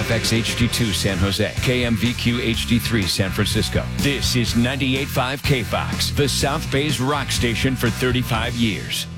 KFX HD2 San Jose, KMVQ HD3 San Francisco. This is 98.5 KFOX, the South Bay's rock station for 35 years.